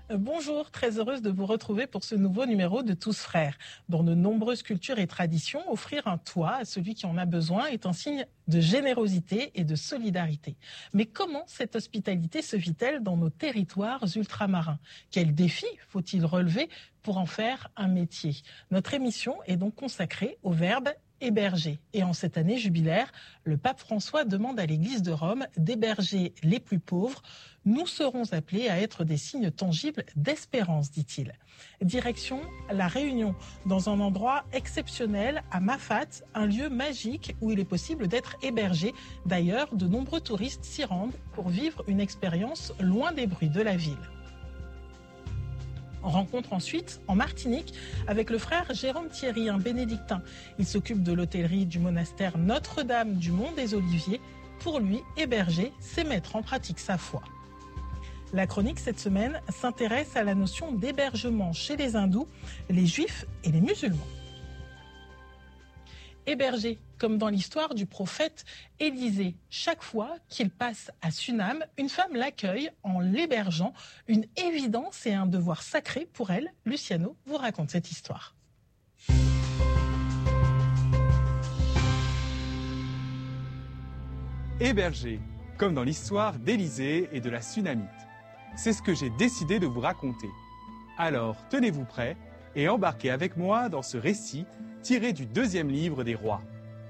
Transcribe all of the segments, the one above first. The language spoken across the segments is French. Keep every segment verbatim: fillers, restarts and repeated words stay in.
Bonjour, très heureuse de vous retrouver pour ce nouveau numéro de Tous Frères. Dans de nombreuses cultures et traditions, offrir un toit à celui qui en a besoin est un signe de générosité et de solidarité. Mais comment cette hospitalité se vit-elle dans nos territoires ultramarins? Quels défis faut-il relever pour en faire un métier? Notre émission est donc consacrée au verbe héberger. Et en cette année jubilaire, le pape François demande à l'Église de Rome d'héberger les plus pauvres. Nous serons appelés à être des signes tangibles d'espérance, dit-il. Direction La Réunion, dans un endroit exceptionnel, à Mafate, un lieu magique où il est possible d'être hébergé. D'ailleurs, de nombreux touristes s'y rendent pour vivre une expérience loin des bruits de la ville. On rencontre ensuite en Martinique avec le frère Jérôme Thierry, un bénédictin. Il s'occupe de l'hôtellerie du monastère Notre-Dame du Mont des Oliviers. Pour lui, héberger, c'est mettre en pratique sa foi. La chronique cette semaine s'intéresse à la notion d'hébergement chez les hindous, les juifs et les musulmans. Héberger, comme dans l'histoire du prophète Élisée. Chaque fois qu'il passe à Sunam, une femme l'accueille en l'hébergeant. Une évidence et un devoir sacré pour elle. Luciano vous raconte cette histoire. Héberger, comme dans l'histoire d'Élisée et de la Sunamite. C'est ce que j'ai décidé de vous raconter. Alors, tenez-vous prêts et embarquez avec moi dans ce récit tiré du deuxième livre des rois.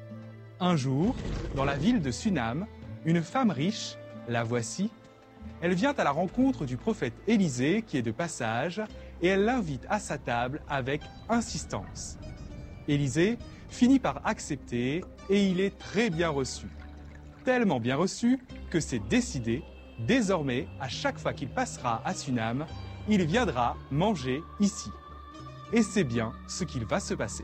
Un jour, dans la ville de Sunam, une femme riche, la voici, elle vient à la rencontre du prophète Élisée qui est de passage et elle l'invite à sa table avec insistance. Élisée finit par accepter et il est très bien reçu. Tellement bien reçu que c'est décidé, désormais, à chaque fois qu'il passera à Sunam, il viendra manger ici. Et c'est bien ce qu'il va se passer.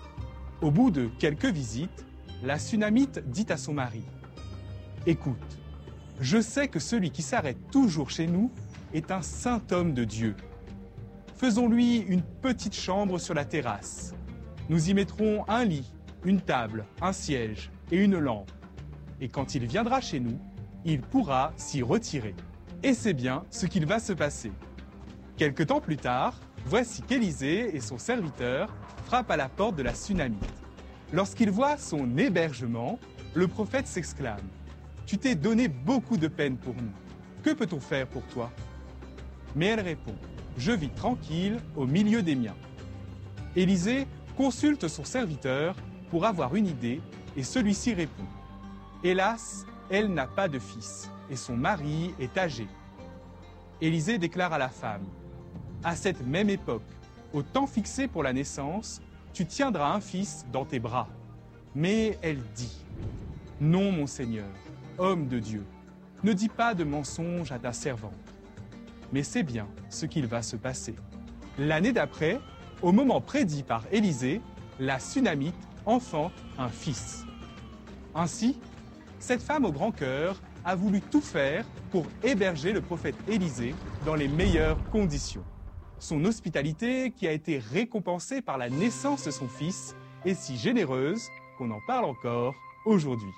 Au bout de quelques visites, la Sunamite dit à son mari « Écoute, je sais que celui qui s'arrête toujours chez nous est un saint homme de Dieu. Faisons-lui une petite chambre sur la terrasse. Nous y mettrons un lit, une table, un siège et une lampe. Et quand il viendra chez nous, il pourra s'y retirer. » Et c'est bien ce qu'il va se passer. Quelque temps plus tard, voici qu'Élisée et son serviteur frappent à la porte de la Sunamite. Lorsqu'il voit son hébergement, le prophète s'exclame « Tu t'es donné beaucoup de peine pour nous. Que peut-on faire pour toi ?» Mais elle répond « Je vis tranquille au milieu des miens. » Élisée consulte son serviteur pour avoir une idée et celui-ci répond « Hélas, elle n'a pas de fils et son mari est âgé. » Élisée déclare à la femme « À cette même époque, au temps fixé pour la naissance, tu tiendras un fils dans tes bras. » Mais elle dit « Non, mon Seigneur, homme de Dieu, ne dis pas de mensonge à ta servante. » Mais c'est bien ce qu'il va se passer. L'année d'après, au moment prédit par Élisée, la Sunamite enfante un fils. Ainsi, cette femme au grand cœur a voulu tout faire pour héberger le prophète Élisée dans les meilleures conditions. Son hospitalité, qui a été récompensée par la naissance de son fils, est si généreuse qu'on en parle encore aujourd'hui.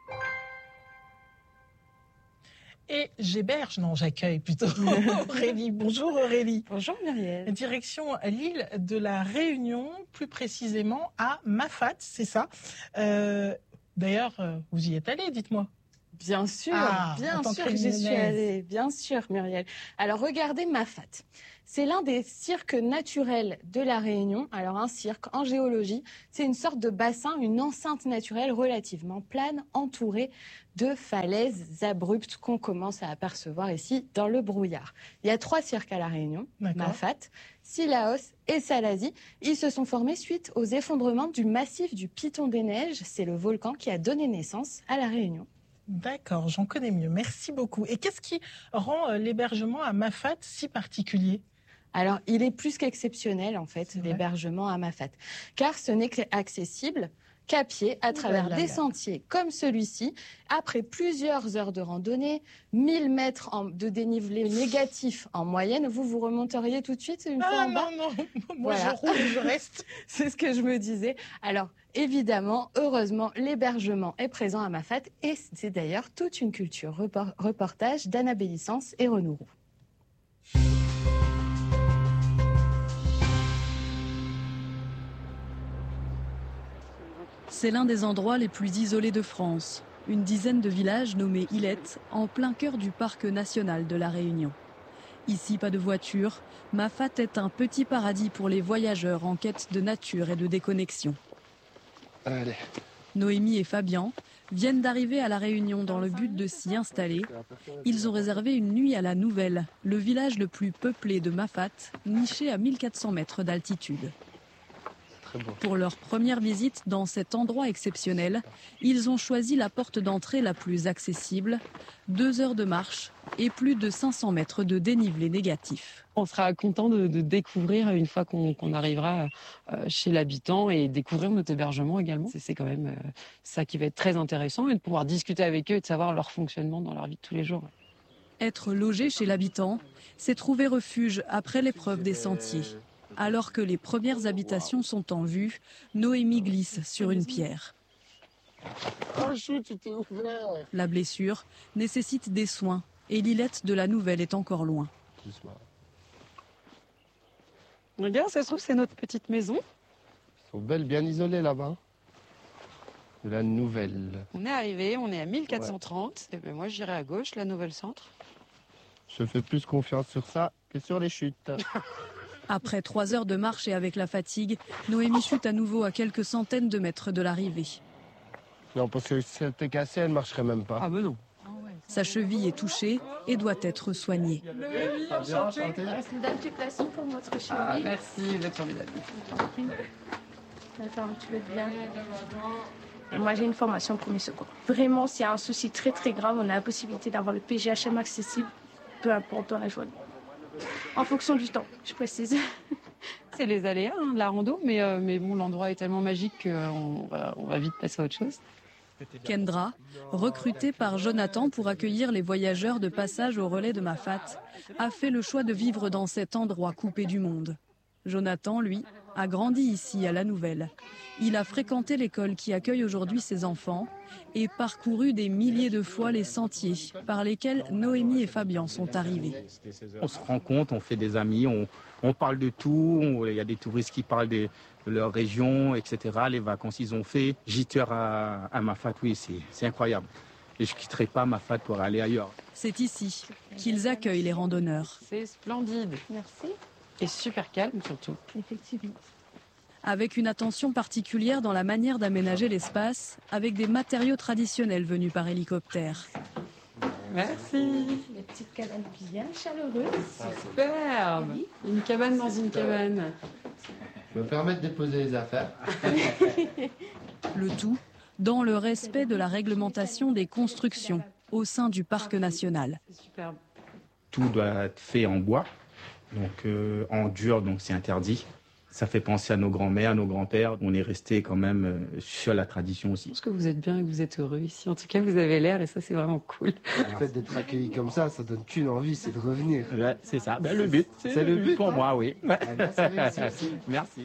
Et j'héberge, non, j'accueille plutôt Aurélie. Bonjour Aurélie. Bonjour Muriel. Direction l'île de la Réunion, plus précisément à Mafate, c'est ça. Euh, D'ailleurs, vous y êtes allée, dites-moi. Bien sûr, ah, bien sûr que j'y suis allée, bien sûr Muriel. Alors regardez Mafate, c'est l'un des cirques naturels de la Réunion. Alors un cirque en géologie, c'est une sorte de bassin, une enceinte naturelle relativement plane, entourée de falaises abruptes qu'on commence à apercevoir ici dans le brouillard. Il y a trois cirques à la Réunion, Mafate, Sillaos et Salazie. Ils se sont formés suite aux effondrements du massif du Piton des Neiges. C'est le volcan qui a donné naissance à la Réunion. D'accord, j'en connais mieux. Merci beaucoup. Et qu'est-ce qui rend l'hébergement à Mafate si particulier ? Alors, il est plus qu'exceptionnel, en fait, l'hébergement à Mafate. Car ce n'est accessible qu'à pied, à travers des sentiers comme celui-ci. Après plusieurs heures de randonnée, mille mètres en, de dénivelé négatif en moyenne, vous vous remonteriez tout de suite une ah, fois en non, bas? Non, non, moi voilà. Je roule, je reste. C'est ce que je me disais. Alors, évidemment, heureusement, l'hébergement est présent à Mafate et c'est d'ailleurs toute une culture. Report, reportage d'Anna Bélissance et Renaud Roux. C'est l'un des endroits les plus isolés de France. Une dizaine de villages nommés Ilettes, en plein cœur du parc national de la Réunion. Ici, pas de voiture. Mafat est un petit paradis pour les voyageurs en quête de nature et de déconnexion. Allez. Noémie et Fabien viennent d'arriver à la Réunion dans le but de s'y installer. Ils ont réservé une nuit à la Nouvelle, le village le plus peuplé de Mafat, niché à mille quatre cents mètres d'altitude. Pour leur première visite dans cet endroit exceptionnel, ils ont choisi la porte d'entrée la plus accessible, deux heures de marche et plus de cinq cents mètres de dénivelé négatif. On sera content de, de découvrir une fois qu'on qu'on arrivera euh, chez l'habitant et découvrir notre hébergement également. C'est quand même euh, ça qui va être très intéressant et de pouvoir discuter avec eux et de savoir leur fonctionnement dans leur vie de tous les jours. Être logé chez l'habitant, c'est trouver refuge après l'épreuve des sentiers. Alors que les premières habitations sont en vue, Noémie glisse sur une pierre. La blessure nécessite des soins et l'Ilette de la Nouvelle est encore loin. Regarde, ça se trouve, c'est notre petite maison. Ils sont belles, bien isolées là-bas. De la Nouvelle. On est arrivé, on est à mille quatre cent trente. Ouais. Et ben moi, j'irai à gauche, la Nouvelle Centre. Je fais plus confiance sur ça que sur les chutes. Après trois heures de marche et avec la fatigue, Noémie chute à nouveau à quelques centaines de mètres de l'arrivée. Non, parce que si elle était cassée, elle ne marcherait même pas. Ah ben non. Sa cheville est touchée et doit être soignée. Noémie, enchantée. Est-ce que dame, tu places pour votre cheville? Ah, merci, vous êtes formidable. Attends, tu veux être bien. Moi, j'ai une formation en premier secours. Vraiment, s'il y a un souci très très grave, on a la possibilité d'avoir le P G H M accessible, peu importe dans la journée. En fonction du temps, je précise. C'est les aléas hein, de la rando, mais, euh, mais bon, l'endroit est tellement magique qu'on va, on va vite passer à autre chose. Kendra, recrutée par Jonathan pour accueillir les voyageurs de passage au relais de Mafat, a fait le choix de vivre dans cet endroit coupé du monde. Jonathan, lui, a grandi ici à la Nouvelle. Il a fréquenté l'école qui accueille aujourd'hui ses enfants et parcouru des milliers de fois les sentiers par lesquels Noémie et Fabien sont arrivés. On se rencontre, on fait des amis, on, on parle de tout. Il y a des touristes qui parlent de, de leur région, et cetera. Les vacances qu'ils ont fait. Gîte à, à Mafat, oui, c'est incroyable. Et je ne quitterai pas Mafat pour aller ailleurs. C'est ici qu'ils accueillent les randonneurs. C'est splendide. Merci. Et super calme surtout. Effectivement. Avec une attention particulière dans la manière d'aménager l'espace, avec des matériaux traditionnels venus par hélicoptère. Merci. Des petites cabanes bien chaleureuses. Superbe. Une cabane dans une cabane. Je me permets de déposer les affaires. Le tout dans le respect de la réglementation des constructions au sein du parc national. C'est superbe. Tout doit être fait en bois, donc euh, en dur, donc c'est interdit. Ça fait penser à nos grands-mères, nos grands-pères. On est resté quand même euh, sur la tradition aussi. Je pense que vous êtes bien et que vous êtes heureux ici. En tout cas, vous avez l'air et ça, c'est vraiment cool. Le fait d'être accueilli comme ça, ça donne qu'une envie, c'est de revenir. Ouais, c'est ça. Ben, le but, c'est le but pour moi, oui. Ah, ben, ça réussit aussi. Merci.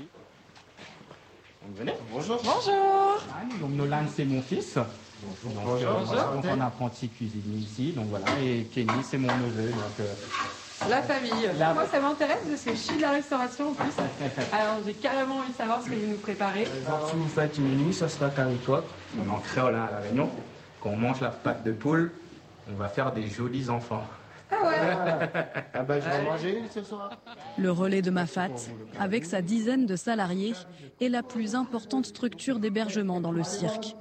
Donc, venez. Bonjour. Bonjour. Donc Nolan, c'est mon fils. Donc, Bonjour. euh, Bonjour. donc on est apprenti cuisinier ici. Donc voilà. Et Kenny, c'est mon neveu. Donc, euh, La famille. La- Moi, ça m'intéresse parce que je suis de la restauration en plus. Alors, j'ai carrément envie de savoir ce que vous nous préparez. Si vous faites une nuit, ça sera caricotte. On est en créole hein, à La Réunion. Quand on mange la pâte de poule, on va faire des jolis enfants. Ah ouais. Ah ben, je vais en manger une ce soir. Le relais de Mafat, avec sa dizaine de salariés, est la plus importante structure d'hébergement dans le cirque.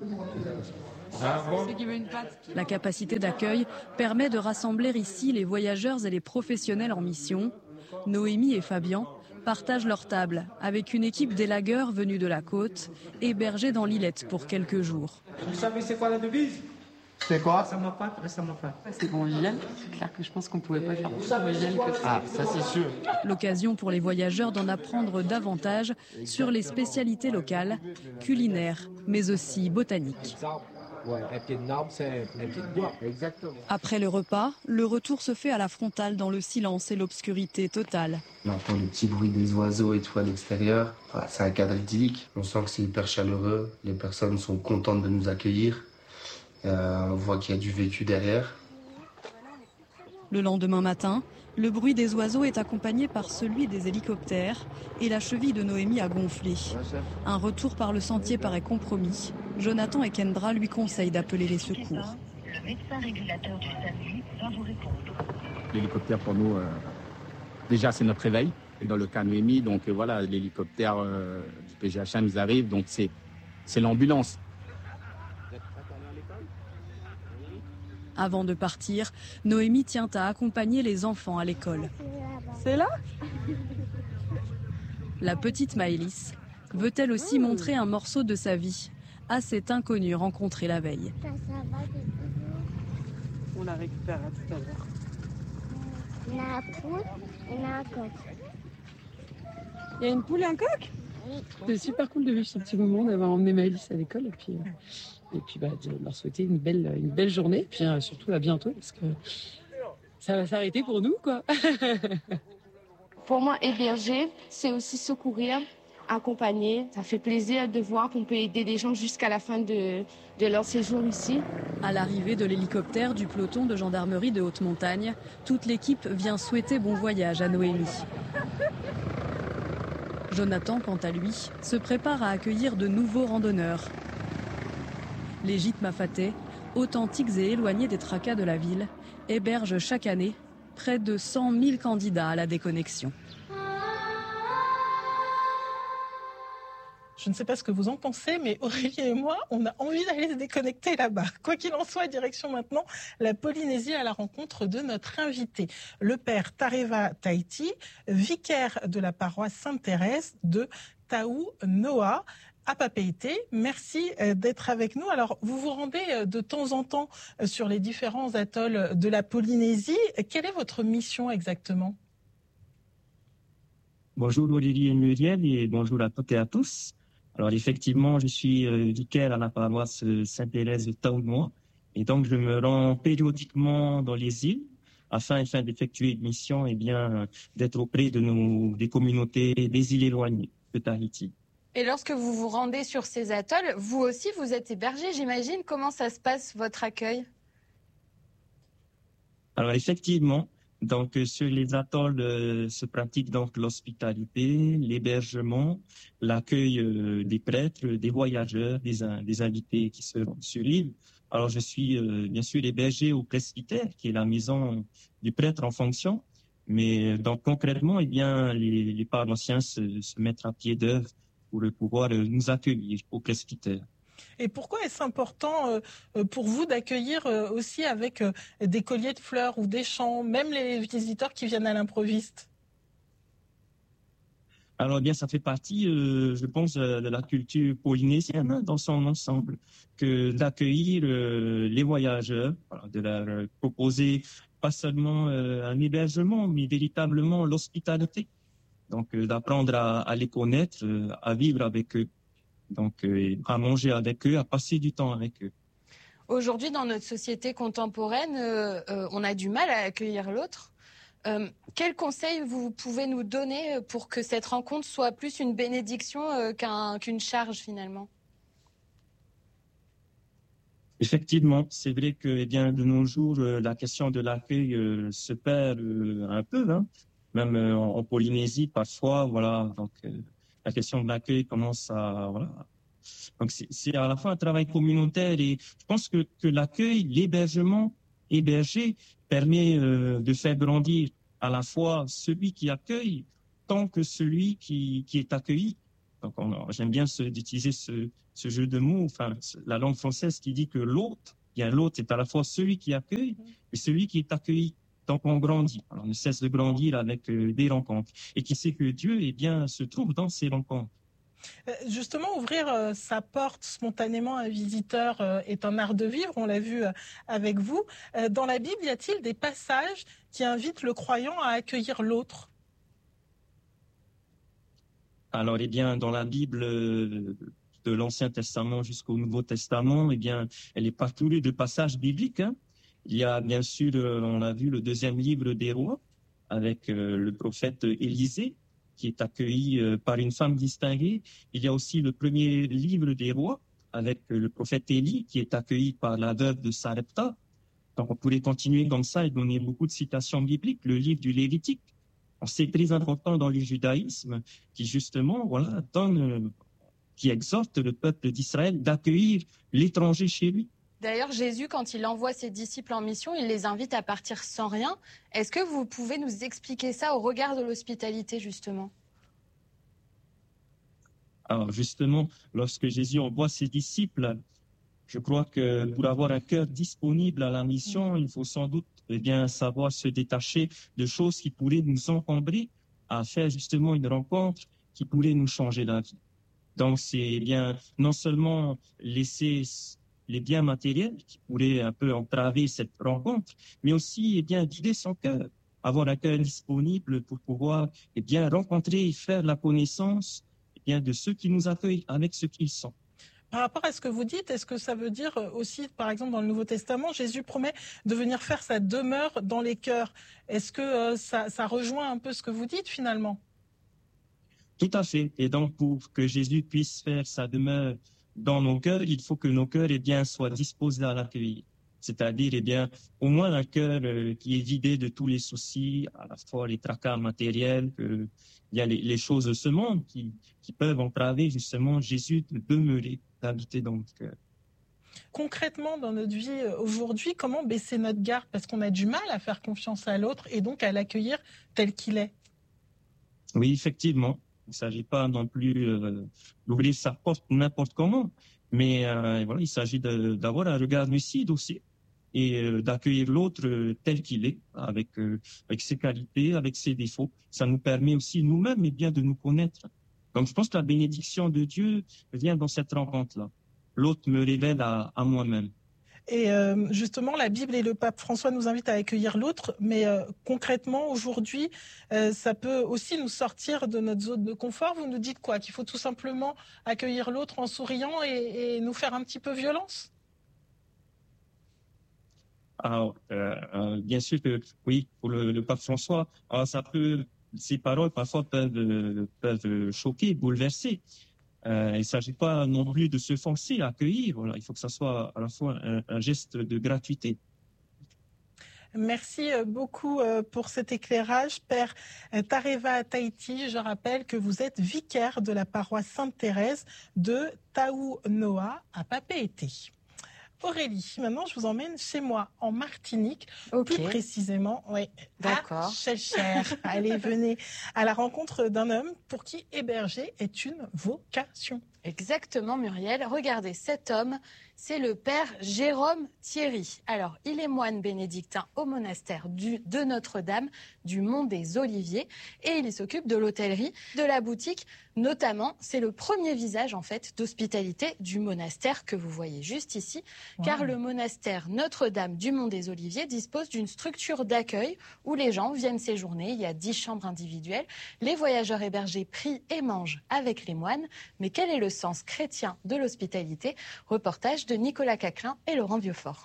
C'est qui veut une pâte. La capacité d'accueil permet de rassembler ici les voyageurs et les professionnels en mission. Noémie et Fabien partagent leur table avec une équipe d'élagueurs venus de la côte, hébergés dans l'Ilette pour quelques jours. Vous savez c'est quoi la devise? C'est quoi? Ça m'a pas, ça m'a pas. C'est convivial. C'est clair que je pense qu'on pouvait pas faire plus convivial que ça. Ah, ça c'est sûr. L'occasion pour les voyageurs d'en apprendre davantage sur les spécialités locales, culinaires, mais aussi botaniques. Ouais, un pied de arbre, c'est un pied de bois. Exactement. Après le repas, le retour se fait à la frontale dans le silence et l'obscurité totale. On entend le petit bruit des oiseaux et tout à l'extérieur. Voilà, c'est un cadre idyllique. On sent que c'est hyper chaleureux. Les personnes sont contentes de nous accueillir. Euh, on voit qu'il y a du vécu derrière. Le lendemain matin, le bruit des oiseaux est accompagné par celui des hélicoptères et la cheville de Noémie a gonflé. Un retour par le sentier paraît compromis. Jonathan et Kendra lui conseillent d'appeler les secours. Le médecin régulateur du SAMU va vous répondre. L'hélicoptère pour nous, euh, déjà c'est notre réveil. Et dans le cas Noémie, donc euh, voilà, l'hélicoptère euh, du P G H un nous arrive, donc c'est, c'est l'ambulance. Avant de partir, Noémie tient à accompagner les enfants à l'école. C'est là ? La petite Maëlys veut elle aussi montrer un morceau de sa vie à cet inconnu rencontré la veille. On la récupérera tout à l'heure. Il y a un poule et il y a un coq. Il y a une poule et un coq ? Oui. C'est super cool de vivre ce petit moment, d'avoir emmené Maëlys à l'école et puis, et puis bah, de leur souhaiter une belle, une belle journée. Et puis surtout à bientôt parce que ça va s'arrêter pour nous, quoi. Pour moi, héberger, c'est aussi secourir, accompagner. Ça fait plaisir de voir qu'on peut aider des gens jusqu'à la fin de, de leur séjour ici. À l'arrivée de l'hélicoptère du peloton de gendarmerie de haute montagne, toute l'équipe vient souhaiter bon voyage à Noémie. Jonathan, quant à lui, se prépare à accueillir de nouveaux randonneurs. Les gîtes mafatais, authentiques et éloignés des tracas de la ville, hébergent chaque année près de cent mille candidats à la déconnexion. Je ne sais pas ce que vous en pensez, mais Aurélie et moi, on a envie d'aller se déconnecter là-bas. Quoi qu'il en soit, direction maintenant la Polynésie à la rencontre de notre invité, le père Tareva Tahiti, vicaire de la paroisse Sainte-Thérèse de Taou Noa à Papeete. Merci d'être avec nous. Alors, vous vous rendez de temps en temps sur les différents atolls de la Polynésie. Quelle est votre mission exactement ? Bonjour Aurélie et Muriel et bonjour à toutes et à tous. Alors effectivement, je suis euh, vicaire à la paroisse Sainte-Thérèse de Taou Noa et donc je me rends périodiquement dans les îles afin, afin d'effectuer une mission et bien d'être auprès de nos des communautés des îles éloignées de Tahiti. Et lorsque vous vous rendez sur ces atolls, vous aussi vous êtes hébergé, j'imagine. Comment ça se passe votre accueil ? Alors effectivement, donc sur les atolls euh, se pratique donc l'hospitalité, l'hébergement, l'accueil euh, des prêtres, des voyageurs, des, des invités qui seront sur l'île. Alors je suis euh, bien sûr hébergé au presbytère, qui est la maison du prêtre en fonction. Mais donc concrètement, eh bien les, les paroissiens se, se mettent à pied d'œuvre pour pouvoir euh, nous accueillir au presbytère. Et pourquoi est-ce important euh, pour vous d'accueillir euh, aussi avec euh, des colliers de fleurs ou des chants, même les visiteurs qui viennent à l'improviste ? Alors, eh bien, ça fait partie, euh, je pense, euh, de la culture polynésienne hein, dans son ensemble, que d'accueillir euh, les voyageurs, voilà, de leur euh, proposer pas seulement euh, un hébergement, mais véritablement l'hospitalité. Donc, euh, d'apprendre à, à les connaître, euh, à vivre avec eux. Donc, euh, à manger avec eux, à passer du temps avec eux. Aujourd'hui, dans notre société contemporaine, euh, euh, on a du mal à accueillir l'autre. Euh, quels conseils vous pouvez nous donner pour que cette rencontre soit plus une bénédiction euh, qu'un, qu'une charge finalement ? Effectivement, c'est vrai que eh bien, de nos jours, euh, la question de l'accueil euh, se perd euh, un peu, hein. Même euh, en, en Polynésie, parfois, voilà. Donc, euh, la question de l'accueil commence à, voilà. Donc, c'est, c'est à la fois un travail communautaire et je pense que, que l'accueil, l'hébergement, héberger, permet euh, de faire grandir à la fois celui qui accueille tant que celui qui, qui est accueilli. Donc, on, j'aime bien ce, d'utiliser ce, ce jeu de mots, enfin, la langue française qui dit que l'autre, bien l'autre est à la fois celui qui accueille et celui qui est accueilli. Donc, on grandit. Alors, on ne cesse de grandir avec euh, des rencontres. Et qui sait que Dieu, eh bien, se trouve dans ces rencontres. Justement, ouvrir euh, sa porte spontanément à un visiteur euh, est un art de vivre, on l'a vu euh, avec vous. Euh, dans la Bible, y a-t-il des passages qui invitent le croyant à accueillir l'autre ? Alors, eh bien, dans la Bible, euh, de l'Ancien Testament jusqu'au Nouveau Testament, eh bien, elle est parcourue de passages bibliques, hein. Il y a bien sûr, euh, on l'a vu, le deuxième livre des rois, avec euh, le prophète Élisée, qui est accueilli euh, par une femme distinguée. Il y a aussi le premier livre des rois, avec euh, le prophète Élie, qui est accueilli par la veuve de Sarepta. Donc on pourrait continuer comme ça et donner beaucoup de citations bibliques. Le livre du Lévitique, c'est très important dans le judaïsme, qui justement, voilà, donne, qui exhorte le peuple d'Israël d'accueillir l'étranger chez lui. D'ailleurs, Jésus, quand il envoie ses disciples en mission, il les invite à partir sans rien. Est-ce que vous pouvez nous expliquer ça au regard de l'hospitalité, justement ? Alors justement, lorsque Jésus envoie ses disciples, je crois que pour avoir un cœur disponible à la mission, il faut sans doute eh bien, savoir se détacher de choses qui pourraient nous encombrer à faire justement une rencontre qui pourrait nous changer la vie. Donc c'est eh bien non seulement laisser les biens matériels qui pourraient un peu entraver cette rencontre, mais aussi eh bien vider son cœur, avoir un cœur disponible pour pouvoir eh bien rencontrer et faire la connaissance eh bien de ceux qui nous accueillent avec ce qu'ils sont. Par rapport à ce que vous dites, est-ce que ça veut dire aussi, par exemple, dans le Nouveau Testament, Jésus promet de venir faire sa demeure dans les cœurs. Est-ce que euh, ça, ça rejoint un peu ce que vous dites finalement ? Tout à fait. Et donc, pour que Jésus puisse faire sa demeure dans nos cœurs, il faut que nos cœurs eh bien, soient disposés à l'accueillir. C'est-à-dire, eh bien, au moins un cœur euh, qui est vidé de tous les soucis, à la fois les tracas matériels, que, il y a les, les choses de ce monde qui, qui peuvent entraver justement Jésus de demeurer, d'habiter dans notre cœur. Concrètement, dans notre vie aujourd'hui, comment baisser notre garde ? Parce qu'on a du mal à faire confiance à l'autre et donc à l'accueillir tel qu'il est. Oui, effectivement. Il ne s'agit pas non plus euh, d'ouvrir sa porte n'importe comment, mais euh, voilà, il s'agit de, d'avoir un regard lucide aussi et euh, d'accueillir l'autre euh, tel qu'il est, avec, euh, avec ses qualités, avec ses défauts. Ça nous permet aussi nous-mêmes eh bien, de nous connaître. Donc je pense que la bénédiction de Dieu vient dans cette rencontre-là. L'autre me révèle à, à moi-même. Et euh, justement, la Bible et le pape François nous invitent à accueillir l'autre, mais euh, concrètement, aujourd'hui, euh, ça peut aussi nous sortir de notre zone de confort. Vous nous dites quoi ? Qu'il faut tout simplement accueillir l'autre en souriant et, et nous faire un petit peu violence ? Alors, euh, euh, bien sûr que oui, pour le, le pape François, alors ça peut, ces paroles parfois peuvent, euh, peuvent choquer, bouleverser. Euh, il ne s'agit pas non plus de se forcer à accueillir. Voilà, il faut que ça soit à la fois un, un geste de gratuité. Merci beaucoup pour cet éclairage, Père Tareva Tahiti. Je rappelle que vous êtes vicaire de la paroisse Sainte-Thérèse de Taounoa à Papeete. Aurélie, maintenant je vous emmène chez moi en Martinique, okay. Plus précisément, oui, à Chelcher. Allez, venez à la rencontre d'un homme pour qui héberger est une vocation. Exactement, Muriel. Regardez, cet homme, c'est le père Jérôme Thierry. Alors, il est moine bénédictin au monastère du, de Notre-Dame du Mont des Oliviers et il s'occupe de l'hôtellerie, de la boutique. Notamment, c'est le premier visage en fait d'hospitalité du monastère que vous voyez juste ici, wow. Car le monastère Notre-Dame du Mont des Oliviers dispose d'une structure d'accueil où les gens viennent séjourner. Il y a dix chambres individuelles. Les voyageurs hébergés prient et mangent avec les moines. Mais quel est le sens chrétien de l'hospitalité ? Reportage de Nicolas Caclin et Laurent Vieuxfort.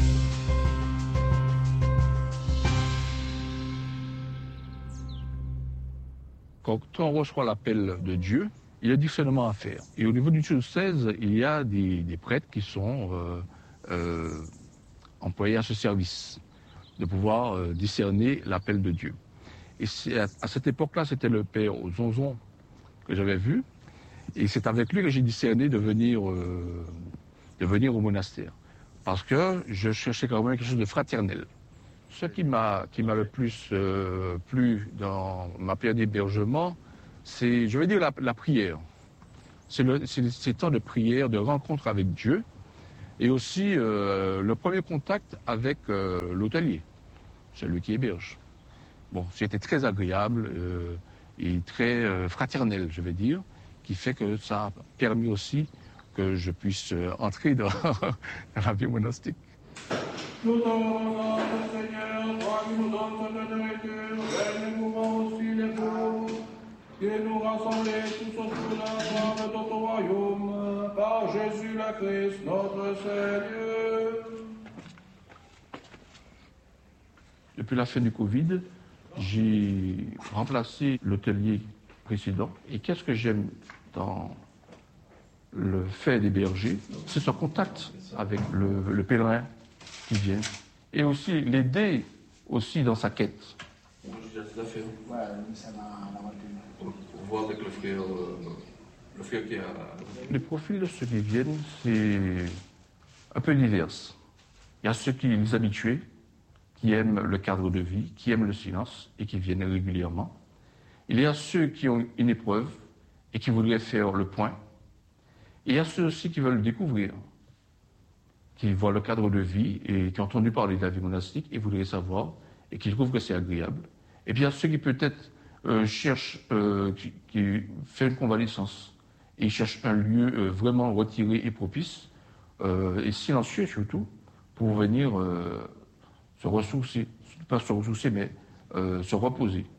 Quand on reçoit l'appel de Dieu, il y a un discernement à faire. Et au niveau du diocèse, il y a des, des prêtres qui sont euh, euh, employés à ce service, de pouvoir euh, discerner l'appel de Dieu. Et c'est à, à cette époque-là, c'était le père Zonzon que j'avais vu. Et c'est avec lui que j'ai discerné de venir, euh, de venir au monastère. Parce que je cherchais quand même quelque chose de fraternel. Ce qui m'a, qui m'a le plus euh, plu dans ma période d'hébergement, c'est, je vais dire, la, la prière. C'est, le, c'est ces temps de prière, de rencontre avec Dieu. Et aussi euh, le premier contact avec euh, l'hôtelier, celui qui héberge. Bon, c'était très agréable euh, et très euh, fraternel, je vais dire, qui fait que ça a permis aussi que je puisse entrer dans, dans la vie monastique. Nous avons le Seigneur, toi qui nous donnes cette nourriture, et nous pouvons aussi les pauvres, et nous rassembler tous autour de la table de ton royaume, par Jésus le Christ, notre Seigneur. Depuis la fin du Covid, j'ai remplacé l'hôtelier précédent. Et qu'est-ce que j'aime dans le fait d'héberger, c'est ce contact avec le, le pèlerin qui vient. Et aussi l'aider aussi dans sa quête. Moi, j'ai déjà des affaires. Ouais, ça m'a On voit avec le frère euh, Les profils de ceux qui viennent, c'est un peu divers. Il y a ceux qui les habitués, qui aiment le cadre de vie, qui aiment le silence et qui viennent régulièrement. Il y a ceux qui ont une épreuve et qui voudraient faire le point. Et il y a ceux aussi qui veulent découvrir, qui voient le cadre de vie et qui ont entendu parler de la vie monastique et voudraient savoir et qui trouvent que c'est agréable. Et puis il y a ceux qui peut-être euh, cherchent, euh, qui, qui font une convalescence et ils cherchent un lieu euh, vraiment retiré et propice euh, et silencieux surtout pour venir euh, se ressourcer, pas se ressourcer mais euh, se reposer.